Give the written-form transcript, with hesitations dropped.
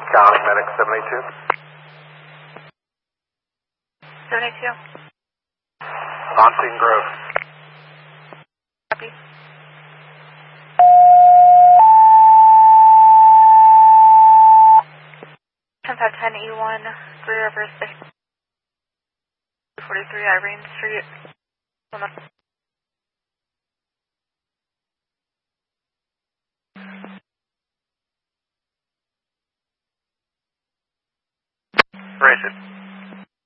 County Medic 72. 72. Montine Grove. Copy. 10-5-10-E1, Three Rivers, 43 Irene Street. Raise it.